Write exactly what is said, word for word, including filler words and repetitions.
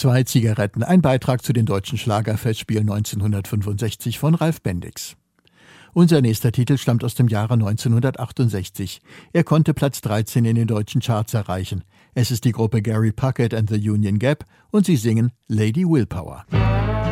Zwei Zigaretten, ein Beitrag zu den deutschen Schlagerfestspielen neunzehnhundertfünfundsechzig von Ralf Bendix. Unser nächster Titel stammt aus dem Jahre neunzehnhundertachtundsechzig. Er konnte Platz dreizehn in den deutschen Charts erreichen. Es ist die Gruppe Gary Puckett and the Union Gap und sie singen Lady Willpower.